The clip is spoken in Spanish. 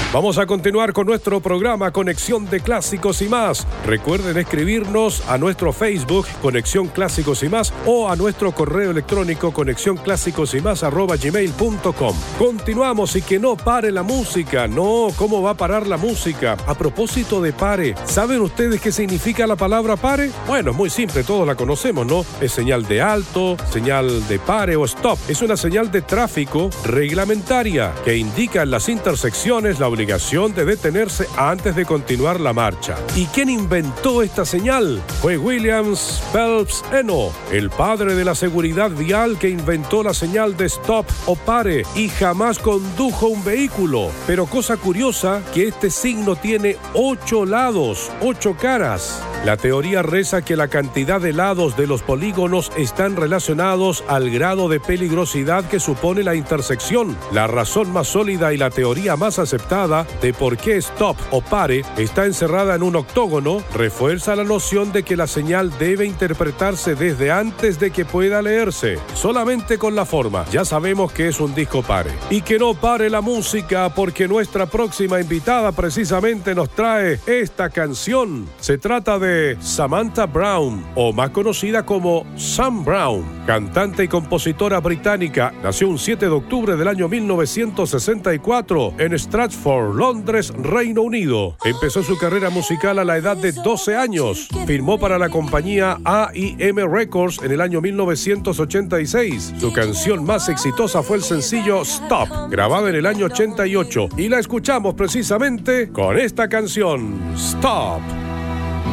Vamos a continuar con nuestro programa Conexión de Clásicos y Más. Recuerden escribirnos a nuestro Facebook Conexión Clásicos y Más o a nuestro correo electrónico conexiónclásicosymás@gmail.com. Continuamos y que no pare la música. No, ¿cómo va a parar la música? A propósito de pare, ¿saben ustedes qué significa la palabra pare? Bueno, es muy simple, todos la conocemos, ¿no? Es señal de alto, señal de pare o stop. Es una señal de tráfico reglamentaria que indica en las intersecciones la obligación de detenerse antes de continuar la marcha. ¿Y quién inventó esta señal? Fue William Phelps Eno, el padre de la seguridad vial, que inventó la señal de stop o pare y jamás condujo un vehículo. Pero cosa curiosa, que este signo tiene 8 lados, 8 caras. La teoría reza que la cantidad de lados de los polígonos están relacionados al grado de peligrosidad que supone la intersección. La razón más sólida y la teoría más aceptada de por qué stop o pare está encerrada en un octógono refuerza la noción de que la señal debe interpretarse desde antes de que pueda leerse. Solamente con la forma ya sabemos que es un disco pare. Y que no pare la música, porque nuestra próxima invitada precisamente nos trae esta canción. Se trata de Samantha Brown, o más conocida como Sam Brown, cantante y compositora británica. Nació un 7 de octubre del año 1964 en Stratford, Londres, Reino Unido. Empezó su carrera musical a la edad de 12 años. Firmó para la compañía A&M Records en el año 1986. Su canción más exitosa fue el sencillo Stop, grabado en el año 88. Y la escuchamos precisamente con esta canción, Stop.